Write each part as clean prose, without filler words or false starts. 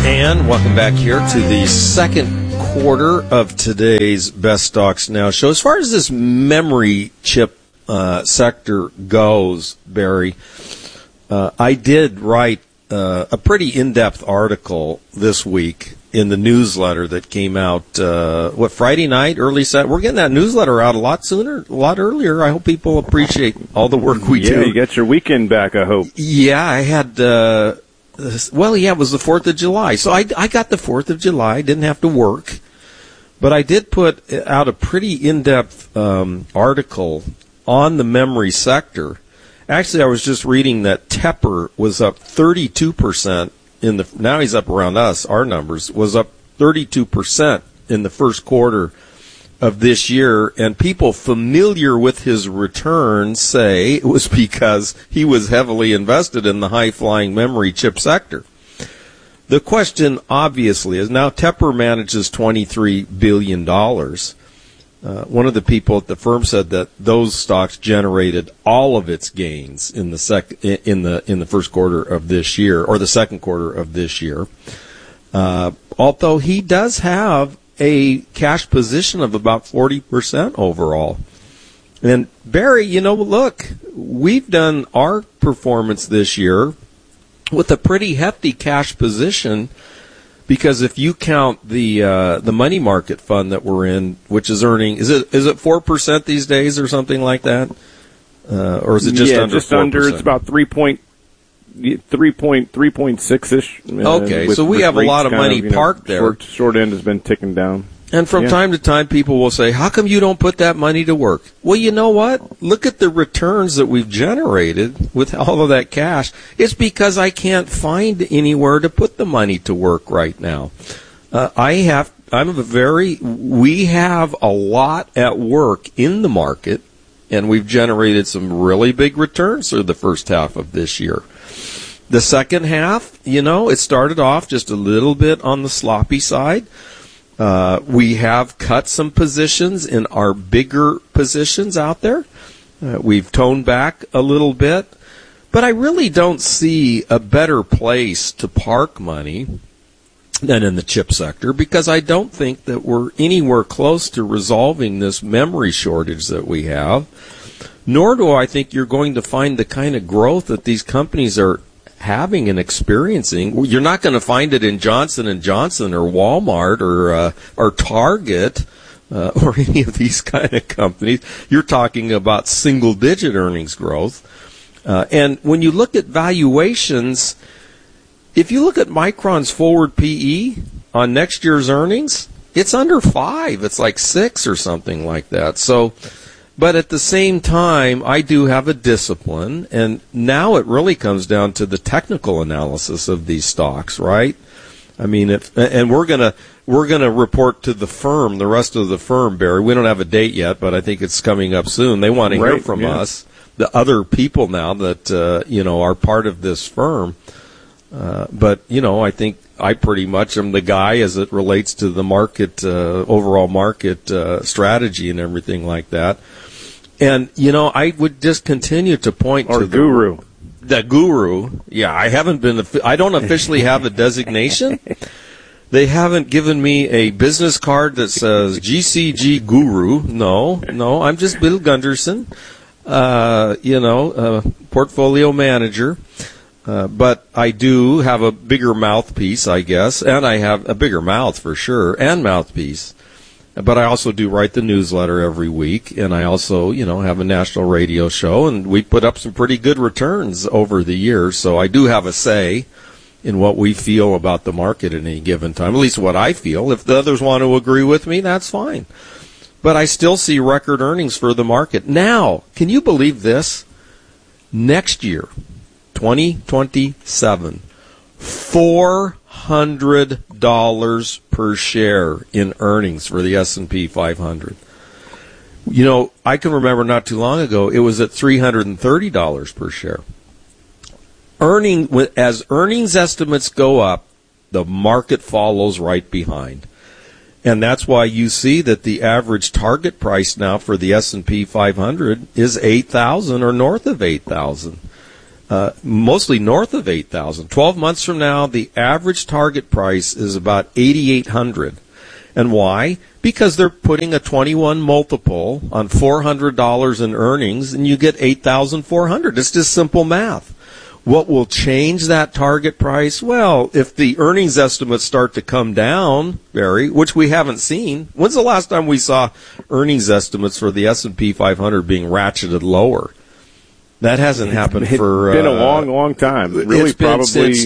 And welcome back here to the second quarter of today's Best Stocks Now show. As far as this memory chip sector goes, Barry, I did write a pretty in-depth article this week in the newsletter that came out, Friday night, early Saturday. We're getting that newsletter out a lot sooner, a lot earlier. I hope people appreciate all the work we do. Yeah, you got your weekend back, I hope. Yeah, I had, it was the 4th of July. So I got the 4th of July, didn't have to work. But I did put out a pretty in-depth article on the memory sector. Actually, I was just reading that Tepper was up 32% now he's up around us, our numbers, was up 32% in the first quarter of this year, and people familiar with his returns say it was because he was heavily invested in the high-flying memory chip sector. The question, obviously, is now Tepper manages $23 billion. One of the people at the firm said that those stocks generated all of its gains in the first quarter of this year, or the second quarter of this year. Although he does have a cash position of about 40% overall. And Barry, look, we've done our performance this year with a pretty hefty cash position. Because if you count the money market fund that we're in, which is earning, is it 4% these days or something like that, or is it just under? Just 4%? Under. It's about 3.6ish. Okay, so we have a lot of money parked there. Short end has been ticking down. And from time to time, people will say, how come you don't put that money to work? Well, you know what? Look at the returns that we've generated with all of that cash. It's because I can't find anywhere to put the money to work right now. We have a lot at work in the market, and we've generated some really big returns through the first half of this year. The second half, it started off just a little bit on the sloppy side. We have cut some positions in our bigger positions out there. We've toned back a little bit. But I really don't see a better place to park money than in the chip sector, because I don't think that we're anywhere close to resolving this memory shortage that we have. Nor do I think you're going to find the kind of growth that these companies are having and experiencing. You're not going to find it in Johnson & Johnson or Walmart or Target or any of these kind of companies. You're talking about single-digit earnings growth. And when you look at valuations, if you look at Micron's forward PE on next year's earnings, it's under 5. It's like 6 or something like that. So, but at the same time, I do have a discipline, and now it really comes down to the technical analysis of these stocks, right? I mean, we're gonna report to the firm, the rest of the firm, Barry. We don't have a date yet, but I think it's coming up soon. They want to hear from us, the other people now that are part of this firm. But I think I pretty much am the guy as it relates to the market, overall market strategy and everything like that. And, I would just continue to point to the guru. Yeah, I don't officially have a designation. They haven't given me a business card that says GCG Guru. No, I'm just Bill Gunderson, portfolio manager. But I do have a bigger mouthpiece, I guess, and I have a bigger mouth for sure, and mouthpiece. But I also do write the newsletter every week, and I also, have a national radio show, and we put up some pretty good returns over the years. So I do have a say in what we feel about the market at any given time, at least what I feel. If the others want to agree with me, that's fine. But I still see record earnings for the market. Now, can you believe this? Next year, 2027, $400 per share in earnings for the S&P 500. I can remember not too long ago, it was at $330 per share. As earnings estimates go up, the market follows right behind. And that's why you see that the average target price now for the S&P 500 is 8,000 or north of 8,000. mostly north of 8,000. 12 months from now, the average target price is about 8,800. And why? Because they're putting a 21 multiple on $400 in earnings, and you get 8,400. It's just simple math. What will change that target price? Well, if the earnings estimates start to come down, Barry, which we haven't seen. When's the last time we saw earnings estimates for the S&P 500 being ratcheted lower? That hasn't happened for... It's been a long, long time. Really, it's been probably since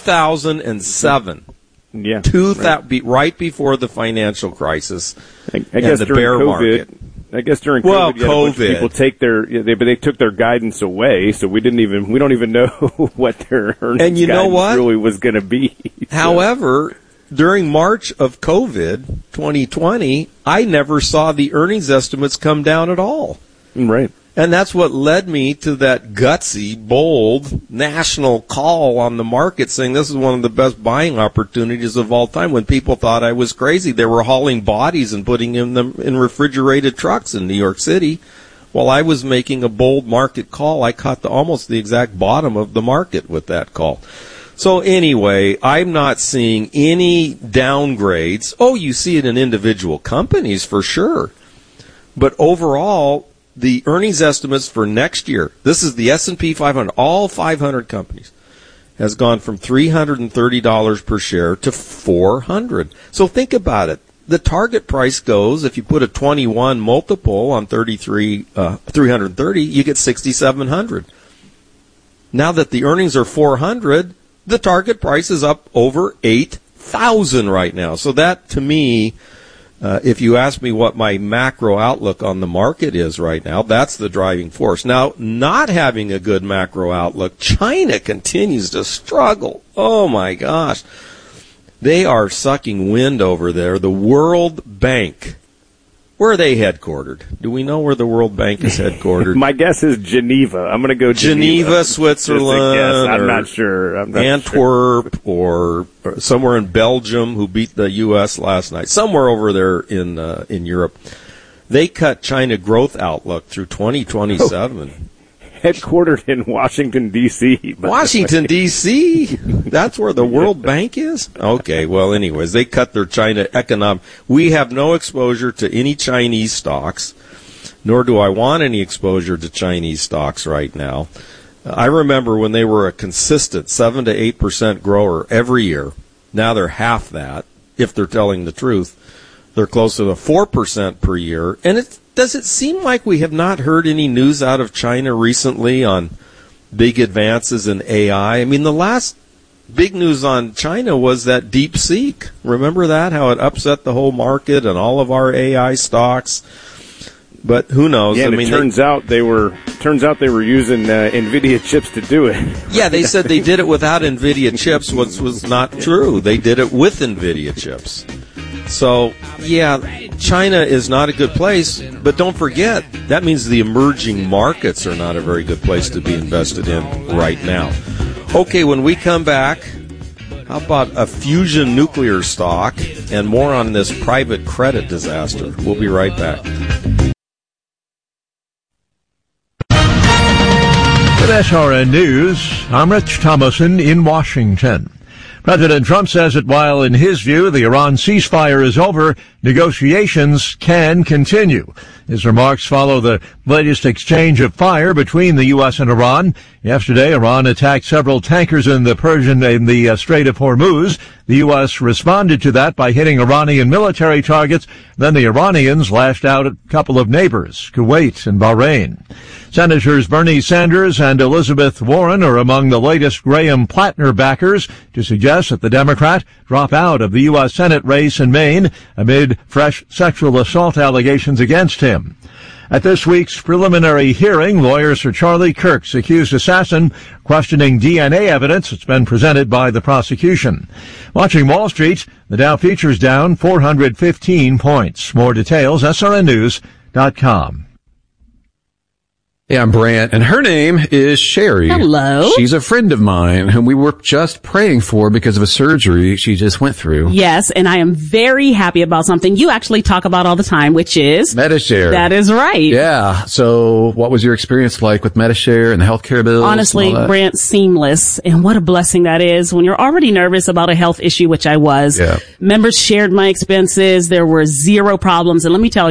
2007. Yeah, right before the financial crisis. I guess the during bear COVID, market. I guess during COVID, Well, you had a bunch of people take they took their guidance away, so we don't even know what their earnings and you know guidance what? really was going to be. So. However, during March of COVID 2020, I never saw the earnings estimates come down at all. Right. And that's what led me to that gutsy, bold, national call on the market saying this is one of the best buying opportunities of all time. When people thought I was crazy, they were hauling bodies and putting them in refrigerated trucks in New York City. While I was making a bold market call, I caught almost the exact bottom of the market with that call. So anyway, I'm not seeing any downgrades. Oh, you see it in individual companies for sure. But overall, the earnings estimates for next year, this is the S&P 500, all 500 companies, has gone from $330 per share to $400. So think about it. The target price goes, if you put a 21 multiple on 330, you get 6,700. Now that the earnings are 400, the target price is up over 8,000 right now. So that, to me, if you ask me what my macro outlook on the market is right now, that's the driving force. Now, not having a good macro outlook, China continues to struggle. Oh, my gosh. They are sucking wind over there. The World Bank, where are they headquartered? Do we know where the World Bank is headquartered? My guess is Geneva. I'm going to go Geneva, Switzerland. I'm not sure. Antwerp or somewhere in Belgium, who beat the U.S. last night. Somewhere over there in Europe. They cut China growth outlook through 2027. Headquartered in Washington, D.C. Washington, D.C.? That's where the World Bank is? Okay, well, anyways, they cut their China economic. We have no exposure to any Chinese stocks, nor do I want any exposure to Chinese stocks right now. I remember when they were a consistent 7 to 8% grower every year. Now they're half that, if they're telling the truth. They're closer to 4% per year, and does it seem like we have not heard any news out of China recently on big advances in AI? I mean, the last big news on China was that DeepSeek. Remember that? How it upset the whole market and all of our AI stocks. But who knows? Yeah, it turns out they were using NVIDIA chips to do it. Yeah, they said they did it without NVIDIA chips, which was not true. They did it with NVIDIA chips. So, yeah, China is not a good place, but don't forget, that means the emerging markets are not a very good place to be invested in right now. Okay, when we come back, how about a fusion nuclear stock and more on this private credit disaster? We'll be right back. With SRN News, I'm Rich Thomason in Washington. President Trump says that while, in his view, the Iran ceasefire is over, negotiations can continue. His remarks follow the latest exchange of fire between the U.S. and Iran. Yesterday, Iran attacked several tankers in the Strait of Hormuz. The U.S. responded to that by hitting Iranian military targets. Then the Iranians lashed out at a couple of neighbors, Kuwait and Bahrain. Senators Bernie Sanders and Elizabeth Warren are among the latest Graham Plattner backers to suggest that the Democrat drop out of the U.S. Senate race in Maine amid fresh sexual assault allegations against him. At this week's preliminary hearing, lawyers for Charlie Kirk's accused assassin questioning DNA evidence that's been presented by the prosecution. Watching Wall Street, the Dow futures down 415 points. More details, srnnews.com. Hey, I'm Brant, and her name is Sherry. Hello. She's a friend of mine whom we were just praying for because of a surgery she just went through. Yes, and I am very happy about something you actually talk about all the time, which is Medi-Share. That is right. Yeah. So what was your experience like with Medi-Share and the healthcare bills? Honestly, Brant, seamless. And what a blessing that is when you're already nervous about a health issue, which I was. Yeah. Members shared my expenses. There were zero problems. And let me tell